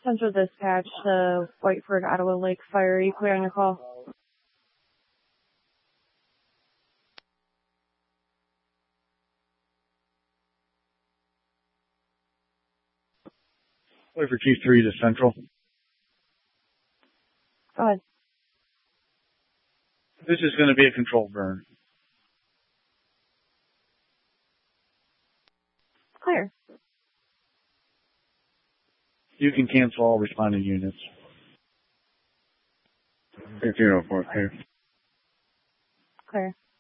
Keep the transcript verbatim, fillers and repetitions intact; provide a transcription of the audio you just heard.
Central Dispatch, the Whiteford Ottawa Lake Fire. Are you clear on your call? Wait for Q three to Central. Go ahead. This is going to be a controlled burn. Clear. You can cancel all responding units. fifteen oh four, clear. Clear.